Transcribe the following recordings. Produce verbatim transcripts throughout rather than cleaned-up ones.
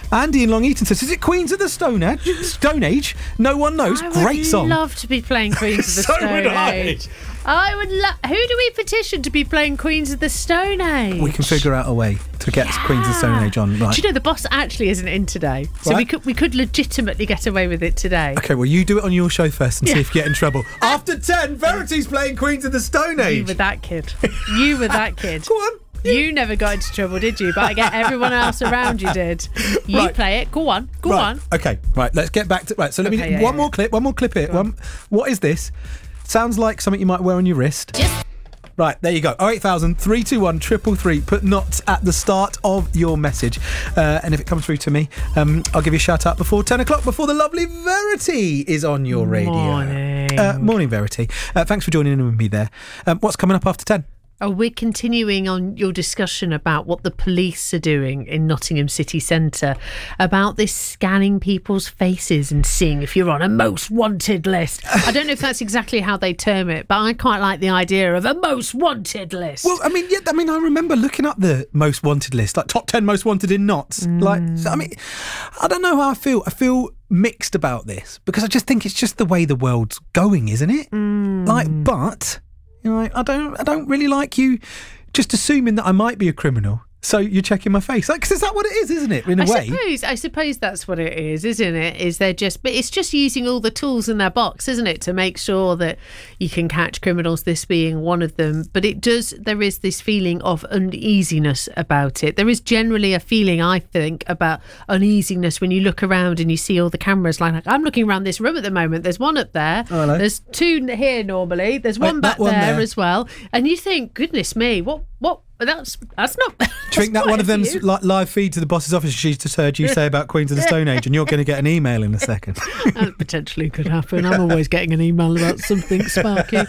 Andy in Long Eaton says, is it Queens of the Stone Age? Stone Age? No one knows. I Great would song. love to be playing Queens of the So Stone would I. Age. I would love... Who do we petition to be playing Queens of the Stone Age? We can figure out a way to get Yeah. Queens of the Stone Age on. Right. Do you know, the boss actually isn't in today. So Right. we could we could legitimately get away with it today. Okay, well, you do it on your show first and see if you get in trouble. After ten, Verity's playing Queens of the Stone You Age. were that kid. You were that kid. Go on. You never got into trouble, did you? But I get everyone else around you did. You Right. play it. Go on. Go right. on. Okay, right, let's get back to... Right, so let Okay, me... yeah, one yeah, more yeah. clip, one more clip here. One, what is this? Sounds like something you might wear on your wrist. Just Right, there you go. oh eight thousand, three two one, three three three. Put knots at the start of your message. Uh, and if it comes through to me, um, I'll give you a shout out before ten o'clock, before the lovely Verity is on your radio. Morning. Uh, morning, Verity. Uh, thanks for joining in with me there. Um, what's coming up after ten? Oh, we're continuing on your discussion about what the police are doing in Nottingham City Centre, about this scanning people's faces and seeing if you're on a most wanted list. I don't know if that's exactly how they term it, but I quite like the idea of a most wanted list. Well, I mean, yeah, I mean, I remember looking up the most wanted list, like top ten most wanted in knots. Mm. Like, I mean, I don't know how I feel. I feel mixed about this because I just think it's just the way the world's going, isn't it? Mm. Like, but you know, I don't, I don't really like you just assuming that I might be a criminal. So you're checking my face, like, 'cause is that what it is, isn't it? In a I way. suppose, I suppose that's what it is, isn't it? Is they're just, but it's just using all the tools in their box, isn't it, to make sure that you can catch criminals. This being one of them, but it does. There is this feeling of uneasiness about it. There is generally a feeling, I think, about uneasiness when you look around and you see all the cameras. Like, I'm looking around this room at the moment. There's one up there. Oh, hello. There's two here normally. There's Wait, one that back one there, there. as well. And you think, goodness me, what, what? But that's that's not. Do you think that one of them's li- live feed to the boss's office? She's just heard you say about Queens of the Stone Age, and you're going to get an email in a second. That potentially could happen. I'm always getting an email about something sparky.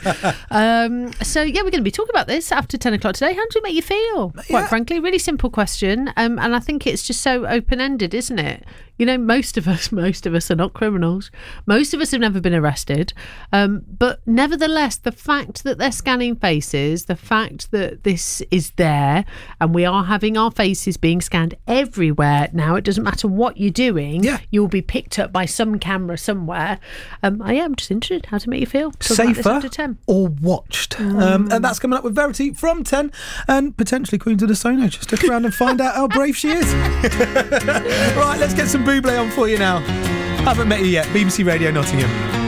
Um, so yeah, we're going to be talking about this after ten o'clock today. How does it make you feel? Quite Yeah. frankly, really simple question, um, and I think it's just so open-ended, isn't it? You know, most of us, most of us are not criminals. Most of us have never been arrested, um, but nevertheless, the fact that they're scanning faces, the fact that this is there, and we are having our faces being scanned everywhere now. It doesn't matter what you're doing. Yeah. You'll be picked up by some camera somewhere. Um, I am just interested. How does it make you feel? Talk about this Safer after ten. or watched. Um, and that's coming up with Verity from ten and potentially Queens of the Stone Age. Stick around and find out how brave she is. Right, let's get some Bublé on for you now. Haven't met you yet. B B C Radio Nottingham.